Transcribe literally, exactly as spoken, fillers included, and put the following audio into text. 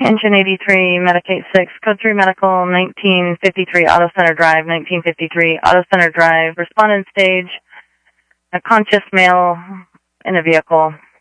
Engine eighty-three, Medicate six, Code three Medical, nineteen fifty-three, Auto Center Drive, nineteen fifty-three, Auto Center Drive. Respondent stage, a conscious male in a vehicle.